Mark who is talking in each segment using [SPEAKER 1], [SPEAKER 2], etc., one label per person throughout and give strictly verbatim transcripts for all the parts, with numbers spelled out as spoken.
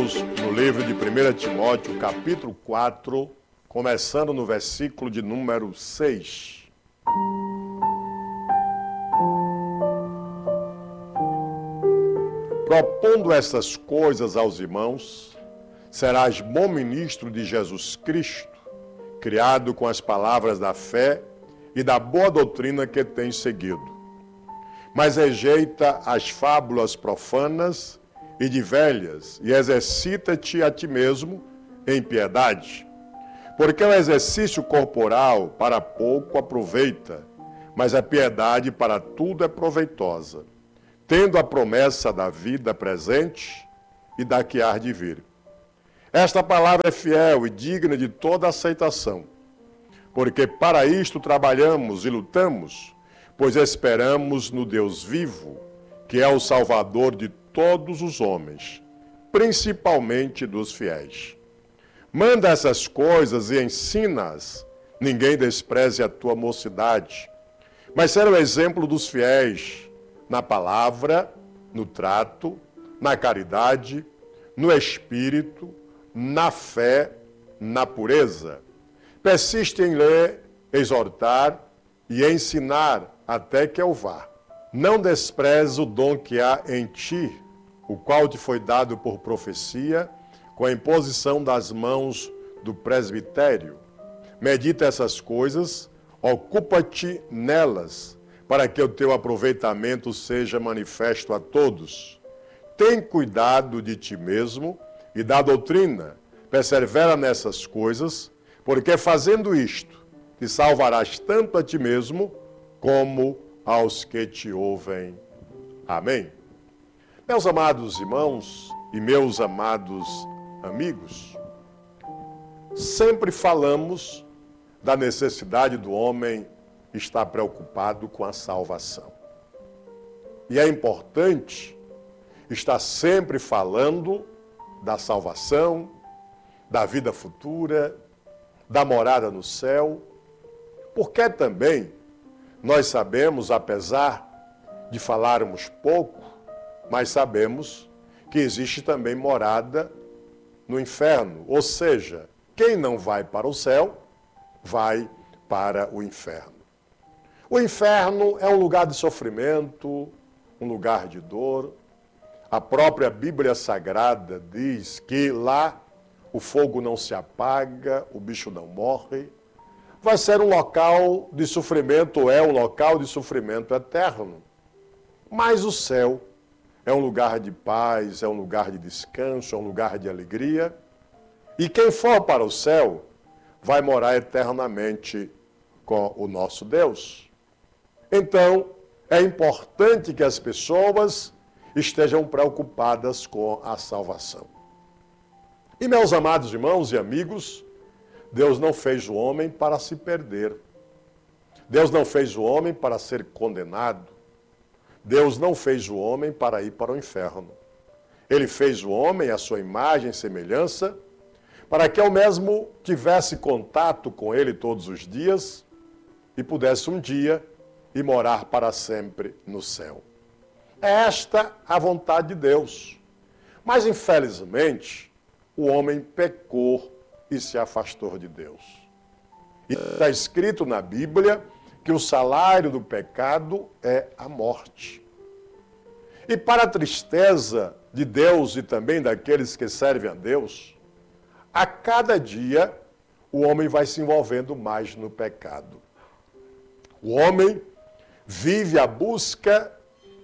[SPEAKER 1] Deus no livro de primeira Timóteo, capítulo quatro, começando no versículo de número seis. Propondo essas coisas aos irmãos, serás bom ministro de Jesus Cristo, criado com as palavras da fé e da boa doutrina que tens seguido. Mas rejeita as fábulas profanas e de velhas, e exercita-te a ti mesmo em piedade. Porque o exercício corporal para pouco aproveita, mas a piedade para tudo é proveitosa, tendo a promessa da vida presente e da que há de vir. Esta palavra é fiel e digna de toda aceitação, porque para isto trabalhamos e lutamos, pois esperamos no Deus vivo, que é o Salvador de todos os homens, principalmente dos fiéis. Manda essas coisas e ensina-as. Ninguém despreze a tua mocidade, mas ser o exemplo dos fiéis na palavra, no trato, na caridade, no espírito, na fé, na pureza. Persiste em ler, exortar e ensinar até que eu vá. Não despreze o dom que há em ti, o qual te foi dado por profecia, com a imposição das mãos do presbitério. Medita essas coisas, ocupa-te nelas, para que o teu aproveitamento seja manifesto a todos. Tem cuidado de ti mesmo e da doutrina, persevera nessas coisas, porque fazendo isto, te salvarás tanto a ti mesmo, como aos que te ouvem. Amém? Meus amados irmãos e meus amados amigos, sempre falamos da necessidade do homem estar preocupado com a salvação. E é importante estar sempre falando da salvação, da vida futura, da morada no céu, porque também nós sabemos, apesar de falarmos pouco, mas sabemos que existe também morada no inferno. Ou seja, quem não vai para o céu, vai para o inferno. O inferno é um lugar de sofrimento, um lugar de dor. A própria Bíblia Sagrada diz que lá o fogo não se apaga, o bicho não morre. Vai ser um local de sofrimento, é um local de sofrimento eterno. Mas o céu é um lugar de paz, é um lugar de descanso, é um lugar de alegria. E quem for para o céu vai morar eternamente com o nosso Deus. Então, é importante que as pessoas estejam preocupadas com a salvação. E, meus amados irmãos e amigos, Deus não fez o homem para se perder. Deus não fez o homem para ser condenado. Deus não fez o homem para ir para o inferno. Ele fez o homem à sua imagem e semelhança, para que ao mesmo tivesse contato com ele todos os dias e pudesse um dia ir morar para sempre no céu. É esta a vontade de Deus. Mas, infelizmente, o homem pecou e se afastou de Deus. E está escrito na Bíblia que o salário do pecado é a morte. E para a tristeza de Deus e também daqueles que servem a Deus, a cada dia o homem vai se envolvendo mais no pecado. O homem vive a busca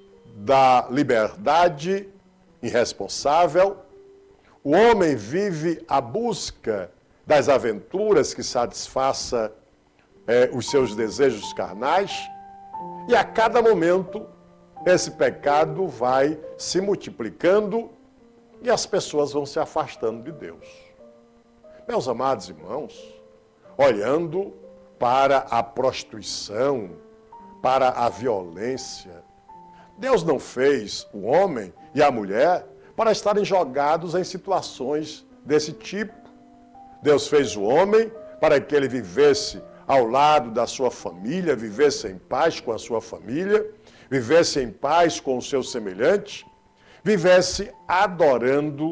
[SPEAKER 1] da liberdade irresponsável. O homem vive a busca das aventuras que satisfaça é, os seus desejos carnais. E a cada momento, esse pecado vai se multiplicando e as pessoas vão se afastando de Deus. Meus amados irmãos, olhando para a prostituição, para a violência, Deus não fez o homem e a mulher para estarem jogados em situações desse tipo. Deus fez o homem para que ele vivesse ao lado da sua família, vivesse em paz com a sua família, vivesse em paz com o seu semelhante, vivesse adorando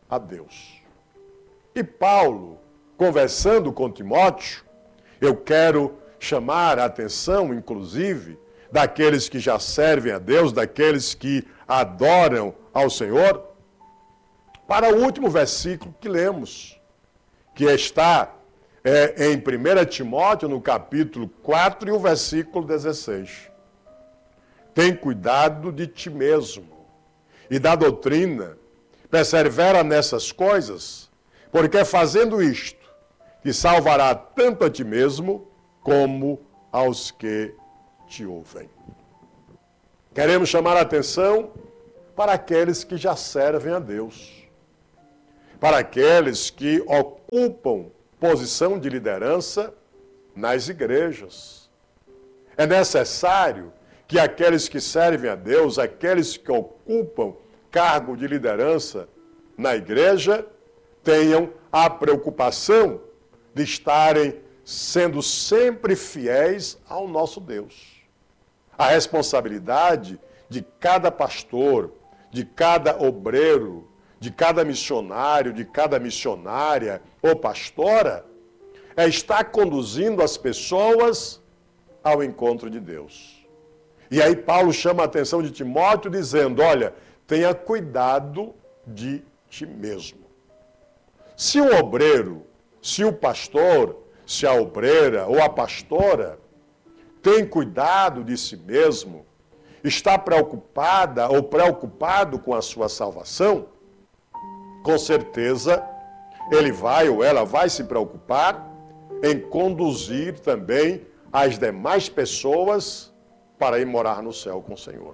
[SPEAKER 1] a Deus. E Paulo, conversando com Timóteo, eu quero chamar a atenção, inclusive, daqueles que já servem a Deus, daqueles que adoram ao Senhor, para o último versículo que lemos, que está é, em primeira Timóteo, no capítulo quatro, e o versículo dezesseis. Tem cuidado de ti mesmo e da doutrina, persevera nessas coisas, porque fazendo isto, te salvará tanto a ti mesmo, como aos que te ouvem. Queremos chamar a atenção para aqueles que já servem a Deus, para aqueles que ocupam posição de liderança nas igrejas. É necessário que aqueles que servem a Deus, aqueles que ocupam cargo de liderança na igreja, tenham a preocupação de estarem sendo sempre fiéis ao nosso Deus. A responsabilidade de cada pastor, de cada obreiro, de cada missionário, de cada missionária ou pastora, é estar conduzindo as pessoas ao encontro de Deus. E aí Paulo chama a atenção de Timóteo dizendo, olha, tenha cuidado de ti mesmo. Se o obreiro, se o pastor, se a obreira ou a pastora tem cuidado de si mesmo, está preocupada ou preocupado com a sua salvação, com certeza ele vai ou ela vai se preocupar em conduzir também as demais pessoas para ir morar no céu com o Senhor.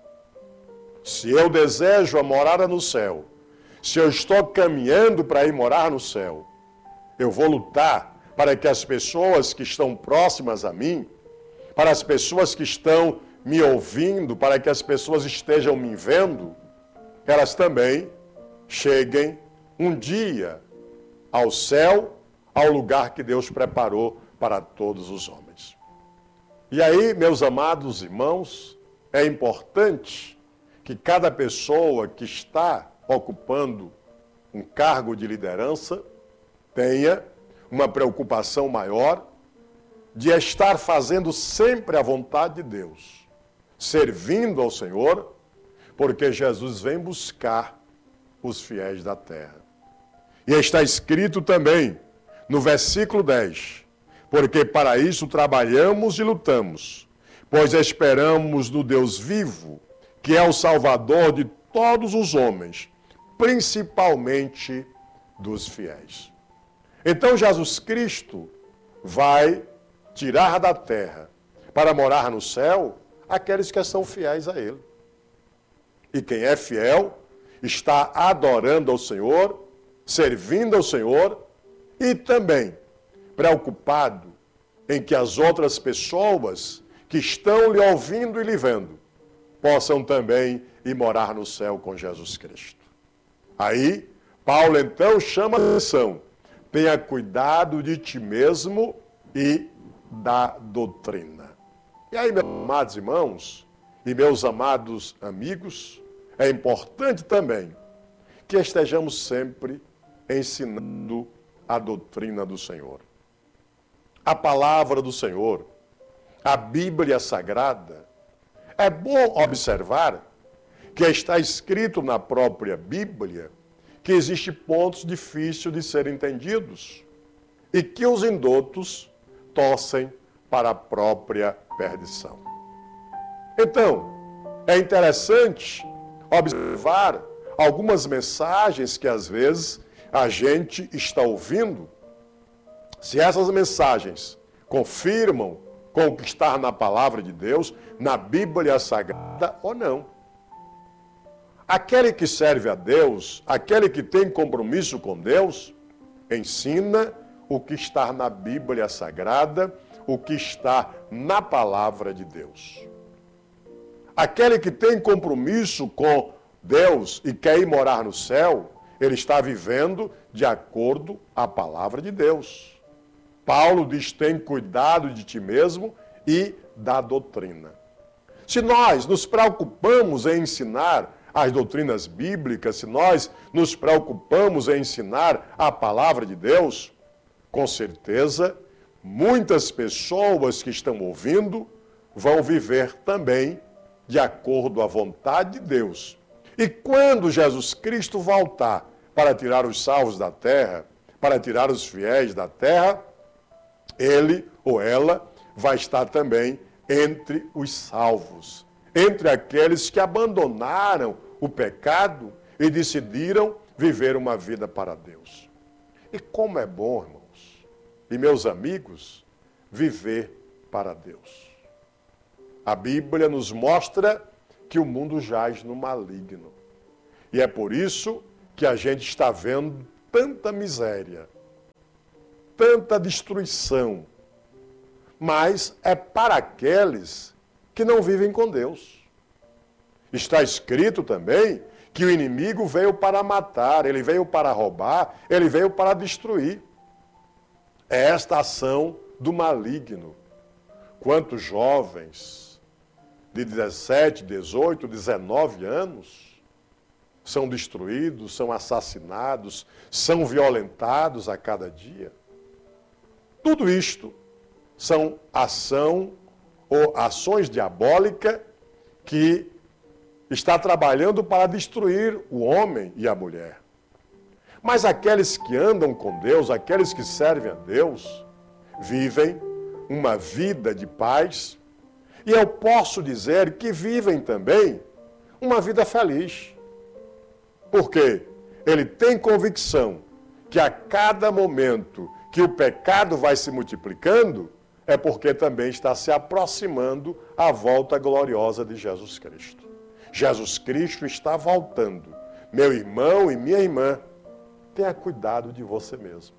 [SPEAKER 1] Se eu desejo a morada no céu, se eu estou caminhando para ir morar no céu, eu vou lutar para que as pessoas que estão próximas a mim, para as pessoas que estão me ouvindo, para que as pessoas estejam me vendo, elas também cheguem um dia ao céu, ao lugar que Deus preparou para todos os homens. E aí, meus amados irmãos, é importante que cada pessoa que está ocupando um cargo de liderança tenha uma preocupação maior de estar fazendo sempre a vontade de Deus, servindo ao Senhor, porque Jesus vem buscar os fiéis da terra. E está escrito também no versículo dez, porque para isso trabalhamos e lutamos, pois esperamos no Deus vivo, que é o Salvador de todos os homens, principalmente dos fiéis. Então Jesus Cristo vai tirar da terra para morar no céu aqueles que são fiéis a Ele. E quem é fiel está adorando ao Senhor, servindo ao Senhor e também preocupado em que as outras pessoas que estão lhe ouvindo e lhe vendo possam também ir morar no céu com Jesus Cristo. Aí, Paulo então chama a atenção, tenha cuidado de ti mesmo e da doutrina. E aí, meus amados irmãos e meus amados amigos, é importante também que estejamos sempre ensinando a doutrina do Senhor. A palavra do Senhor, a Bíblia Sagrada, é bom observar que está escrito na própria Bíblia que existem pontos difíceis de serem entendidos e que os indoutos torcem para a própria perdição. Então, é interessante observar algumas mensagens que às vezes a gente está ouvindo, se essas mensagens confirmam com o que está na palavra de Deus, na Bíblia Sagrada ou não. Aquele que serve a Deus, aquele que tem compromisso com Deus, ensina o que está na Bíblia Sagrada, o que está na palavra de Deus. Aquele que tem compromisso com Deus e quer ir morar no céu, ele está vivendo de acordo à palavra de Deus. Paulo diz, tem cuidado de ti mesmo e da doutrina. Se nós nos preocupamos em ensinar as doutrinas bíblicas, se nós nos preocupamos em ensinar a palavra de Deus, com certeza, muitas pessoas que estão ouvindo vão viver também de acordo à vontade de Deus. E quando Jesus Cristo voltar para tirar os salvos da terra, para tirar os fiéis da terra, ele ou ela vai estar também entre os salvos, entre aqueles que abandonaram o pecado e decidiram viver uma vida para Deus. E como é bom, irmãos e meus amigos, viver para Deus. A Bíblia nos mostra que o mundo jaz no maligno. E é por isso que a gente está vendo tanta miséria, tanta destruição. Mas é para aqueles que não vivem com Deus. Está escrito também que o inimigo veio para matar, ele veio para roubar, ele veio para destruir. É esta ação do maligno. Quantos jovens de dezessete, dezoito, dezenove anos são destruídos, são assassinados, são violentados a cada dia? Tudo isto são ação ou ações diabólicas que está trabalhando para destruir o homem e a mulher. Mas aqueles que andam com Deus, aqueles que servem a Deus, vivem uma vida de paz, e eu posso dizer que vivem também uma vida feliz. Porque ele tem convicção que a cada momento que o pecado vai se multiplicando, é porque também está se aproximando a volta gloriosa de Jesus Cristo. Jesus Cristo está voltando. Meu irmão e minha irmã, tenha cuidado de você mesmo.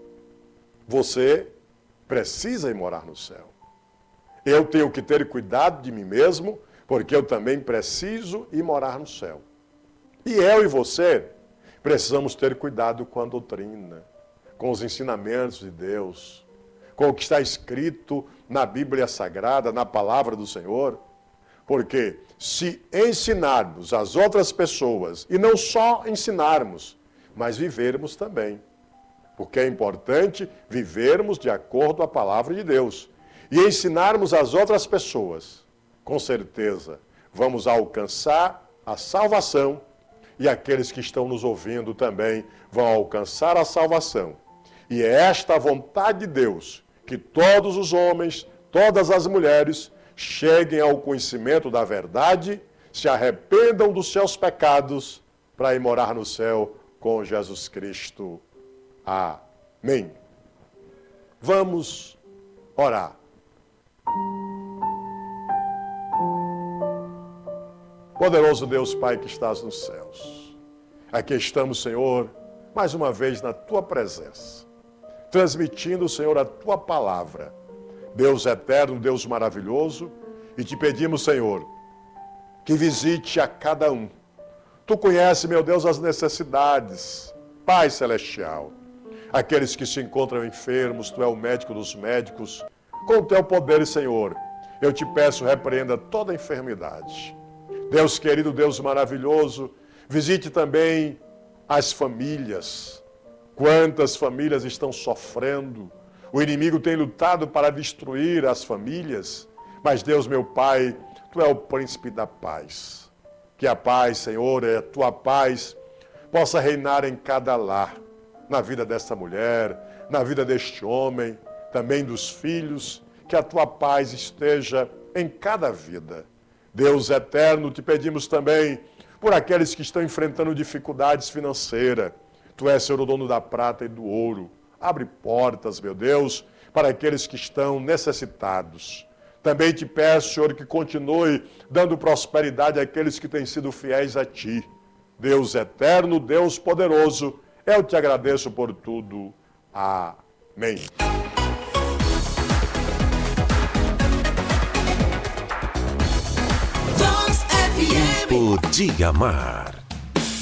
[SPEAKER 1] Você precisa ir morar no céu. Eu tenho que ter cuidado de mim mesmo, porque eu também preciso ir morar no céu. E eu e você precisamos ter cuidado com a doutrina, com os ensinamentos de Deus, com o que está escrito na Bíblia Sagrada, na palavra do Senhor. Porque se ensinarmos as outras pessoas, e não só ensinarmos, mas vivermos também. Porque é importante vivermos de acordo com a palavra de Deus. E ensinarmos as outras pessoas, com certeza, vamos alcançar a salvação. E aqueles que estão nos ouvindo também vão alcançar a salvação. E é esta a vontade de Deus, que todos os homens, todas as mulheres, cheguem ao conhecimento da verdade, se arrependam dos seus pecados, para ir morar no céu com Jesus Cristo. Amém. Vamos orar. Poderoso Deus Pai que estás nos céus, aqui estamos, Senhor, mais uma vez na Tua presença, transmitindo, Senhor, a Tua palavra. Deus eterno, Deus maravilhoso, e te pedimos, Senhor, que visite a cada um. Tu conheces, meu Deus, as necessidades, Pai Celestial. Aqueles que se encontram enfermos, Tu é o médico dos médicos. Com o Teu poder, Senhor, eu te peço, repreenda toda enfermidade. Deus querido, Deus maravilhoso, visite também as famílias. Quantas famílias estão sofrendo? O inimigo tem lutado para destruir as famílias. Mas Deus, meu Pai, Tu é o príncipe da paz. Que a paz, Senhor, é a Tua paz, possa reinar em cada lar. Na vida desta mulher, na vida deste homem, também dos filhos. Que a Tua paz esteja em cada vida. Deus eterno, te pedimos também por aqueles que estão enfrentando dificuldades financeiras. Tu és, Senhor, o dono da prata e do ouro. Abre portas, meu Deus, para aqueles que estão necessitados. Também te peço, Senhor, que continue dando prosperidade àqueles que têm sido fiéis a Ti. Deus eterno, Deus poderoso, eu te agradeço por tudo. Amém.
[SPEAKER 2] Tempo de amar.